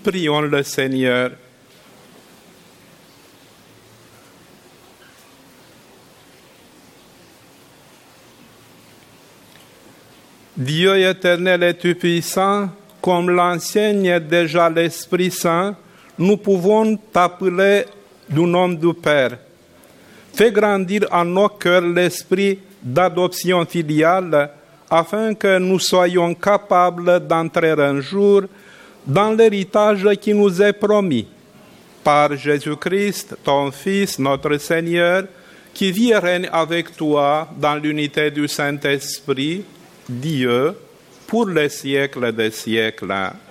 Prions le Seigneur. Dieu éternel et tout-puissant, comme l'enseigne déjà l'Esprit Saint, nous pouvons t'appeler du nom du Père. Fais grandir en nos cœurs l'esprit d'adoption filiale, afin que nous soyons capables d'entrer un jour dans l'héritage qui nous est promis. Par Jésus-Christ, ton Fils, notre Seigneur, qui vit et règne avec toi dans l'unité du Saint-Esprit, Dieu, pour les siècles des siècles.